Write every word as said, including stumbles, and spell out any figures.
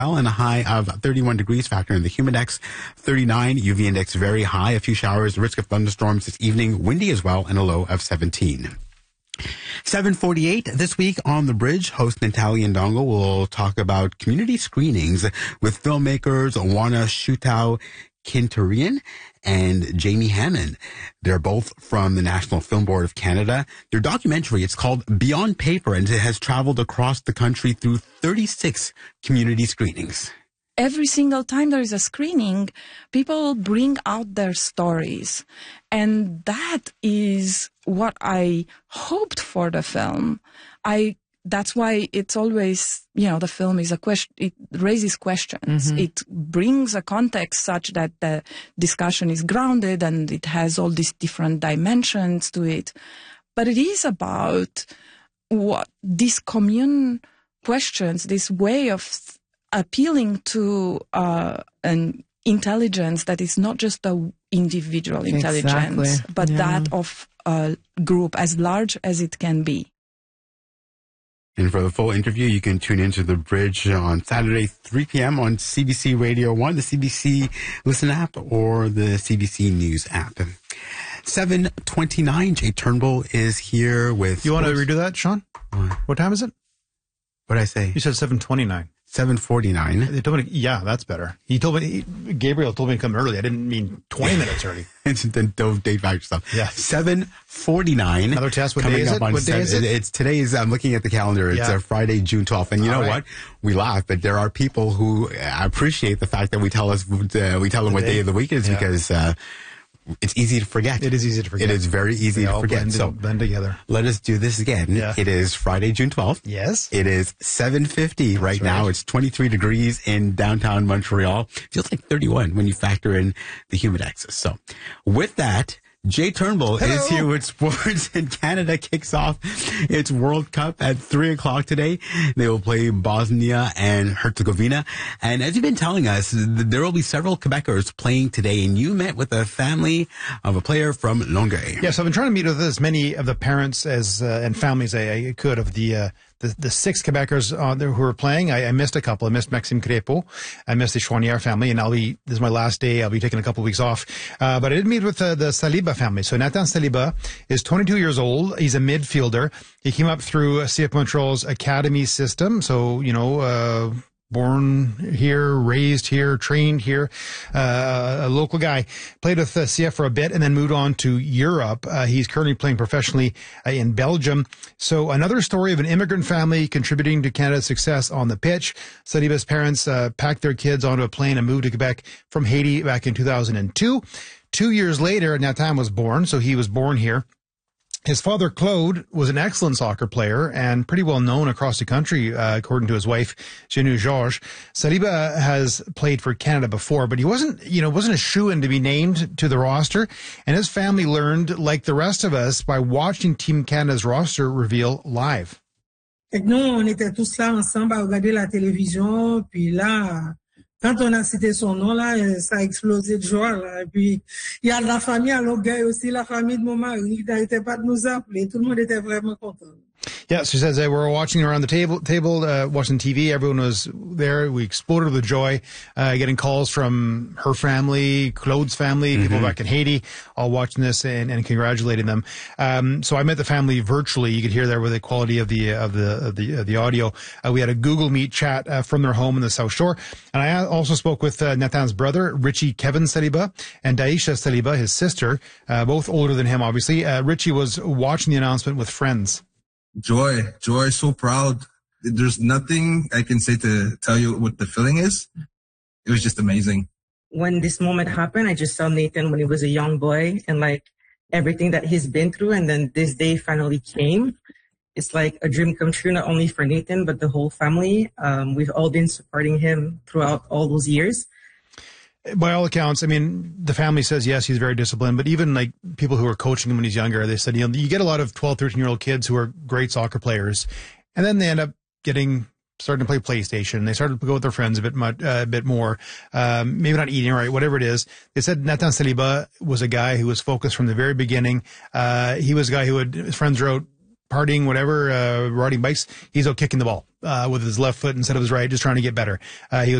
and a high of thirty-one degrees, factor in the humidex, thirty-nine, U V index very high, a few showers, risk of thunderstorms this evening, windy as well, and a low of seventeen. seven forty-eight this week on The Bridge, host Natalie Ndongo will talk about community screenings with filmmakers Wana Shutau Kinturian and Jamie Hammond. They're both from the National Film Board of Canada. Their documentary, it's called Beyond Paper, and it has traveled across the country through thirty-six community screenings. Every single time there is a screening, people bring out their stories. And that is what I hoped for the film. I That's why it's always, you know, the film is a question, it raises questions. Mm-hmm. It brings a context such that the discussion is grounded and it has all these different dimensions to it. But it is about what these commune questions, this way of appealing to uh, an intelligence that is not just the individual intelligence, exactly. but yeah. that of a group as large as it can be. And for the full interview, you can tune into The Bridge on Saturday, three p.m. on C B C Radio one, the C B C Listen app, or the C B C News app. seven twenty-nine, Jay Turnbull is here with... You want to redo that, Sean? What? What time is it? What did I say? You said seven twenty-nine. seven forty-nine. They told me, to, yeah, that's better. He told me, he, Gabriel told me to come early. I didn't mean twenty minutes early. Don't date back yourself. Yeah. seven forty-nine. Another test. What day is it? What day is it? It's today's, I'm looking at the calendar. It's yeah. uh, Friday, June twelfth. And you All know right. what? We laugh, but there are people who appreciate the fact that we tell us, uh, we tell them the what day. day of the week it is yeah. because, uh, it's easy to forget. It is easy to forget. It is very easy they to all forget. Blend, so blend together. Let us do this again. Yeah. It is Friday, June twelfth. Yes. It is seven fifty right, right now. It's twenty-three degrees in downtown Montreal. Feels like thirty-one when you factor in the humidex. So with that, Jay Turnbull Hello. is here with sports, and Canada kicks off its World Cup at three o'clock today. They will play Bosnia and Herzegovina. And as you've been telling us, there will be several Quebecers playing today, and you met with a family of a player from Longueuil. Yes, I've been trying to meet with as many of the parents as uh, and families I, I could of the uh, the, the six Quebecers uh, there who are playing. I, I missed a couple. I missed Maxime Crépeau. I missed the Chouanière family, and I'll be, this is my last day. I'll be taking a couple of weeks off. Uh, but I did meet with uh, the Saliba family. So Nathan Saliba is twenty-two years old. He's a midfielder. He came up through C F Montreal's academy system. So, you know, uh, born here, raised here, trained here, uh, a local guy. Played with uh, C F for a bit and then moved on to Europe. Uh, he's currently playing professionally uh, in Belgium. So another story of an immigrant family contributing to Canada's success on the pitch. Saliba's parents uh, packed their kids onto a plane and moved to Quebec from Haiti back in two thousand two. Two years later, Nathan was born, so he was born here. His father, Claude, was an excellent soccer player and pretty well known across the country, uh, according to his wife, Jeanne Georges. Saliba has played for Canada before, but he wasn't, you know, wasn't a shoo-in to be named to the roster. And his family learned, like the rest of us, by watching Team Canada's roster reveal live. Et nous, on était tous là ensemble à regarder la télévision, puis là, quand on a cité son nom, là, ça a explosé de joie, là. Et puis, il y a de la famille à Longueuil aussi, la famille de mon mari, qui n'arrêtait pas de nous appeler. Tout le monde était vraiment content. Yeah, she says uh, we were watching around the table, table uh, watching T V. Everyone was there. We exploded with joy, uh, getting calls from her family, Claude's family, mm-hmm. people back in Haiti, all watching this and, and congratulating them. Um, so I met the family virtually. You could hear there with the quality of the of the of the, of the audio. Uh, we had a Google Meet chat uh, from their home in the South Shore, and I also spoke with uh, Nathan's brother, Richie Kevin Saliba, and Daisha Saliba, his sister, uh, both older than him, obviously. Uh, Richie was watching the announcement with friends. Joy, joy, so proud. There's nothing I can say to tell you what the feeling is. It was just amazing. When this moment happened, I just saw Nathan when he was a young boy and like everything that he's been through. And then this day finally came. It's like a dream come true, not only for Nathan, but the whole family. Um, we've all been supporting him throughout all those years. By all accounts, I mean, the family says, yes, he's very disciplined, but even like people who were coaching him when he's younger, they said, you know, you get a lot of twelve, thirteen year old kids who are great soccer players, and then they end up getting, starting to play PlayStation. They started to go with their friends a bit much, uh, a bit more, um, maybe not eating right, whatever it is. They said Nathan Saliba was a guy who was focused from the very beginning. Uh, he was a guy who would, his friends wrote, partying, whatever, uh, riding bikes, he's out kicking the ball uh, with his left foot instead of his right, just trying to get better. Uh, he was